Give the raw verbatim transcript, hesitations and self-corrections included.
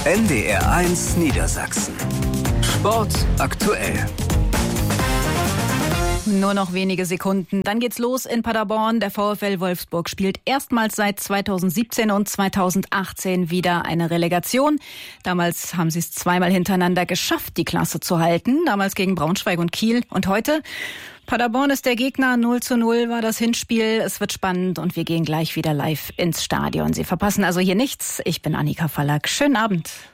N D R eins Niedersachsen. Sport aktuell. Nur noch wenige Sekunden. Dann geht's los in Paderborn. Der VfL Wolfsburg spielt erstmals seit zweitausendsiebzehn und zweitausendachtzehn wieder eine Relegation. Damals haben sie es zweimal hintereinander geschafft, die Klasse zu halten. Damals gegen Braunschweig und Kiel. Und heute? Paderborn ist der Gegner. null zu null war das Hinspiel. Es wird spannend und wir gehen gleich wieder live ins Stadion. Sie verpassen also hier nichts. Ich bin Annika Fallack. Schönen Abend.